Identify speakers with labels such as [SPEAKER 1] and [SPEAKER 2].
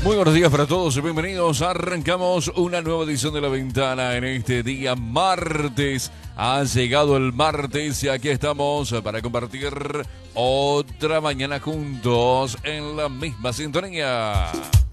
[SPEAKER 1] Muy buenos días para todos y bienvenidos. Arrancamos una nueva edición de La Ventana en este día martes. Ha llegado el martes y aquí estamos para compartir otra mañana juntos en la misma sintonía.